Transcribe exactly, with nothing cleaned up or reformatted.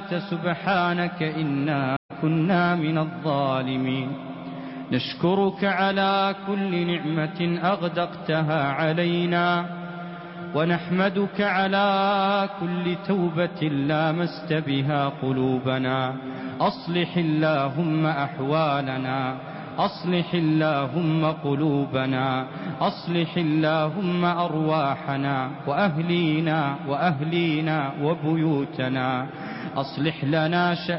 أنت سبحانك إنا كنا من الظالمين. نشكرك على كل نعمة أغدقتها علينا، ونحمدك على كل توبة لامست بها قلوبنا. أصلح اللهم أحوالنا، أصلح اللهم قلوبنا، أصلح اللهم أرواحنا وأهلينا وأهلينا وبيوتنا. أصلح لنا شأننا